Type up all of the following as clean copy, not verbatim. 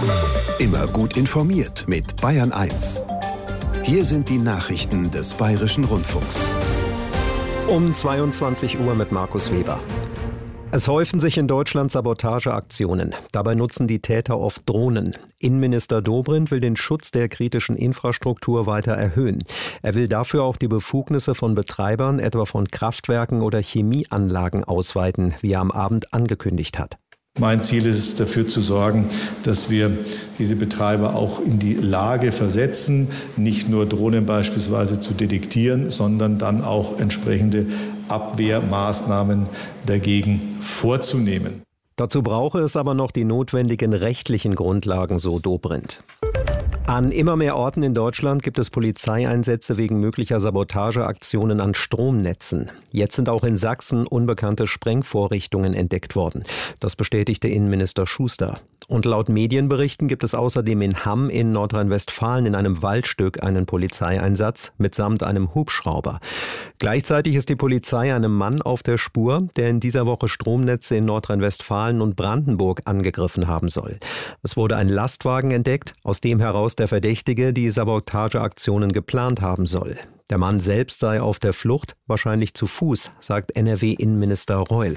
Immer gut informiert mit Bayern 1. Hier sind die Nachrichten des Bayerischen Rundfunks. Um 22 Uhr mit Markus Weber. Es häufen sich in Deutschland Sabotageaktionen. Dabei nutzen die Täter oft Drohnen. Innenminister Dobrindt will den Schutz der kritischen Infrastruktur weiter erhöhen. Er will dafür auch die Befugnisse von Betreibern, etwa von Kraftwerken oder Chemieanlagen, ausweiten, wie er am Abend angekündigt hat. Mein Ziel ist es, dafür zu sorgen, dass wir diese Betreiber auch in die Lage versetzen, nicht nur Drohnen beispielsweise zu detektieren, sondern dann auch entsprechende Abwehrmaßnahmen dagegen vorzunehmen. Dazu brauche es aber noch die notwendigen rechtlichen Grundlagen, so Dobrindt. An immer mehr Orten in Deutschland gibt es Polizeieinsätze wegen möglicher Sabotageaktionen an Stromnetzen. Jetzt sind auch in Sachsen unbekannte Sprengvorrichtungen entdeckt worden. Das bestätigte Innenminister Schuster. Und laut Medienberichten gibt es außerdem in Hamm in Nordrhein-Westfalen in einem Waldstück einen Polizeieinsatz mitsamt einem Hubschrauber. Gleichzeitig ist die Polizei einem Mann auf der Spur, der in dieser Woche Stromnetze in Nordrhein-Westfalen und Brandenburg angegriffen haben soll. Es wurde ein Lastwagen entdeckt, aus dem heraus der Verdächtige die Sabotageaktionen geplant haben soll. Der Mann selbst sei auf der Flucht, wahrscheinlich zu Fuß, sagt NRW-Innenminister Reul.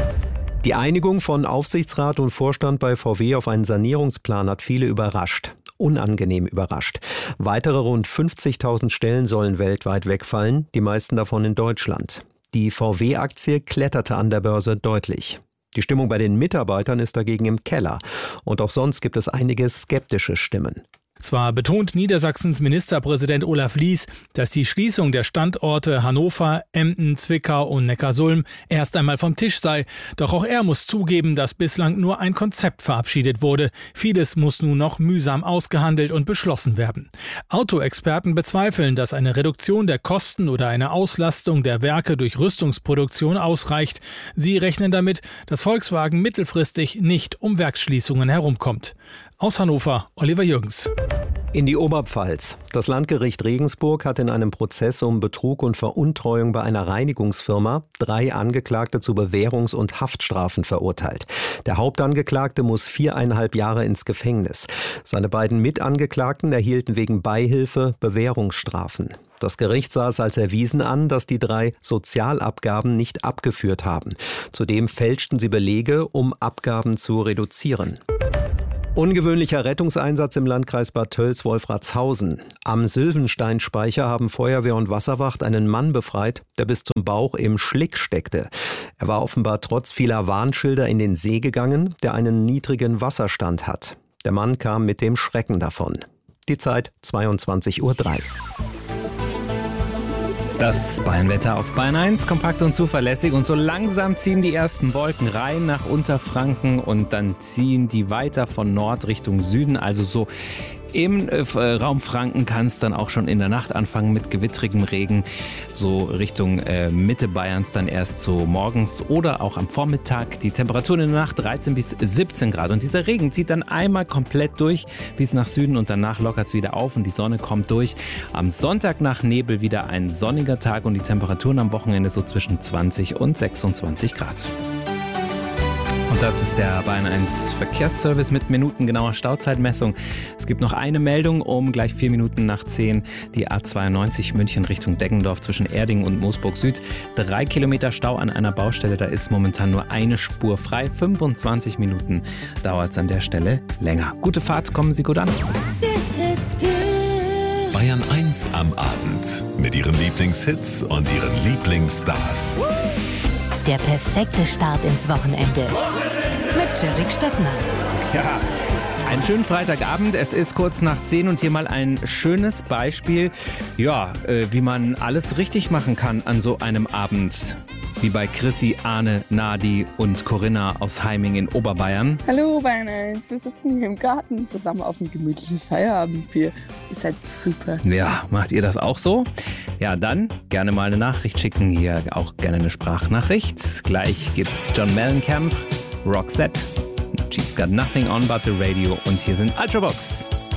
Die Einigung von Aufsichtsrat und Vorstand bei VW auf einen Sanierungsplan hat viele überrascht. Unangenehm überrascht. Weitere rund 50.000 Stellen sollen weltweit wegfallen, die meisten davon in Deutschland. Die VW-Aktie kletterte an der Börse deutlich. Die Stimmung bei den Mitarbeitern ist dagegen im Keller. Und auch sonst gibt es einige skeptische Stimmen. Zwar betont Niedersachsens Ministerpräsident Olaf Lies, dass die Schließung der Standorte Hannover, Emden, Zwickau und Neckarsulm erst einmal vom Tisch sei. Doch auch er muss zugeben, dass bislang nur ein Konzept verabschiedet wurde. Vieles muss nun noch mühsam ausgehandelt und beschlossen werden. Autoexperten bezweifeln, dass eine Reduktion der Kosten oder eine Auslastung der Werke durch Rüstungsproduktion ausreicht. Sie rechnen damit, dass Volkswagen mittelfristig nicht um Werksschließungen herumkommt. Aus Hannover, Oliver Jürgens. In die Oberpfalz. Das Landgericht Regensburg hat in einem Prozess um Betrug und Veruntreuung bei einer Reinigungsfirma 3 Angeklagte zu Bewährungs- und Haftstrafen verurteilt. Der Hauptangeklagte muss 4,5 Jahre ins Gefängnis. Seine beiden Mitangeklagten erhielten wegen Beihilfe Bewährungsstrafen. Das Gericht sah es als erwiesen an, dass die 3 Sozialabgaben nicht abgeführt haben. Zudem fälschten sie Belege, um Abgaben zu reduzieren. Ungewöhnlicher Rettungseinsatz im Landkreis Bad Tölz-Wolfratshausen. Am Sylvensteinspeicher haben Feuerwehr und Wasserwacht einen Mann befreit, der bis zum Bauch im Schlick steckte. Er war offenbar trotz vieler Warnschilder in den See gegangen, der einen niedrigen Wasserstand hat. Der Mann kam mit dem Schrecken davon. Die Zeit 22:03 Uhr. Das Bayern-Wetter auf Bayern 1, kompakt und zuverlässig. Und so langsam ziehen die ersten Wolken rein nach Unterfranken und dann ziehen die weiter von Nord Richtung Süden. Also so im Raum Franken kann es dann auch schon in der Nacht anfangen mit gewittrigem Regen. So Richtung Mitte Bayerns dann erst so morgens oder auch am Vormittag. Die Temperaturen in der Nacht 13 bis 17 Grad. Und dieser Regen zieht dann einmal komplett durch bis nach Süden und danach lockert es wieder auf und die Sonne kommt durch. Am Sonntag nach Nebel wieder ein sonniger Tag und die Temperaturen am Wochenende so zwischen 20 und 26 Grad. Und das ist der Bayern 1 Verkehrsservice mit minutengenauer Stauzeitmessung. Es gibt noch eine Meldung um gleich 4 Minuten nach 10. Die A92 München Richtung Deggendorf zwischen Erding und Moosburg Süd. 3 Kilometer Stau an einer Baustelle, da ist momentan nur eine Spur frei. 25 Minuten dauert es an der Stelle länger. Gute Fahrt, kommen Sie gut an. Bayern 1 am Abend mit ihren Lieblingshits und ihren Lieblingsstars. Der perfekte Start ins Wochenende. Mit Jerick Stettner. Ja, einen schönen Freitagabend. Es ist kurz nach 10 und hier mal ein schönes Beispiel, ja, wie man alles richtig machen kann an so einem Abend. Wie bei Chrissy, Arne, Nadi und Corinna aus Heiming in Oberbayern. Hallo Bayern 1, wir sitzen hier im Garten zusammen auf ein gemütliches Feierabendbier. Ist halt super. Ja, macht ihr das auch so? Ja, dann gerne mal eine Nachricht schicken, hier auch gerne eine Sprachnachricht. Gleich gibt's John Mellencamp, Roxette, She's Got Nothing On But The Radio und hier sind Ultravox.